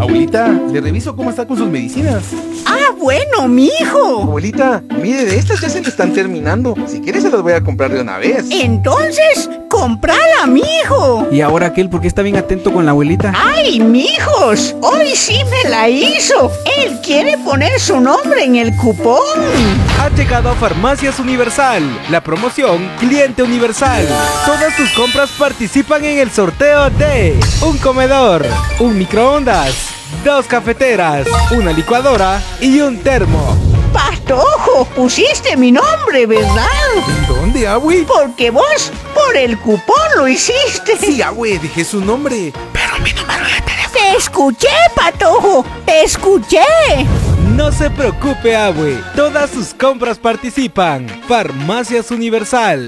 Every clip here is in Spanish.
Abuelita, le reviso cómo está con sus medicinas. ¡Ah, bueno, mijo! Abuelita, mire, de estas ya se le están terminando. Si quiere se las voy a comprar de una vez. Entonces, ¡comprala, mijo! ¿Y ahora aquel por qué está bien atento con la abuelita? ¡Ay, mijos! Hoy sí me la hizo. Él quiere poner su nombre en el cupón. Ha llegado a Farmacias Universal, la promoción Cliente Universal. Todas tus compras participan en el sorteo de un comedor, un microondas, 2 cafeteras, una licuadora y un termo. Patojo, pusiste mi nombre, ¿verdad? ¿Dónde, abue? Porque vos, por el cupón lo hiciste. Sí, abue, dejé su nombre. Pero mi número de teléfono. Te escuché, Patojo, te escuché. No se preocupe, abue. Todas sus compras participan. Farmacias Universal.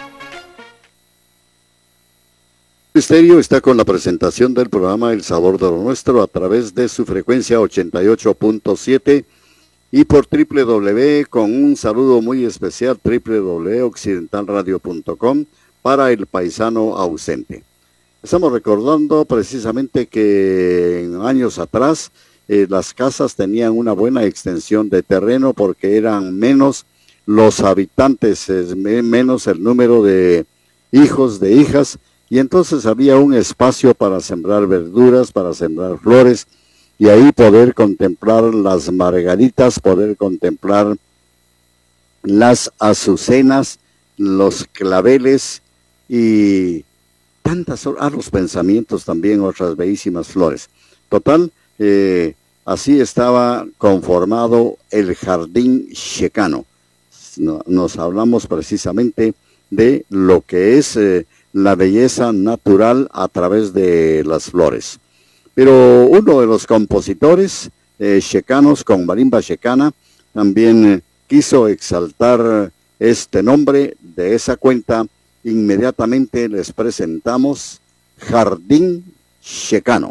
Estéreo está con la presentación del programa El Sabor de lo Nuestro a través de su frecuencia 88.7 y por con un saludo muy especial www.occidentalradio.com para el paisano ausente. Estamos recordando precisamente que en años atrás las casas tenían una buena extensión de terreno porque eran menos los habitantes, menos el número de hijos, de hijas, y entonces había un espacio para sembrar verduras, para sembrar flores, y ahí poder contemplar las margaritas, poder contemplar las azucenas, los claveles y tantas, los pensamientos también, otras bellísimas flores. Total, así estaba conformado el jardín checano. Nos hablamos precisamente de lo que es la belleza natural a través de las flores. Pero uno de los compositores checanos con marimba checana también quiso exaltar este nombre. De esa cuenta, inmediatamente les presentamos Jardín Checano.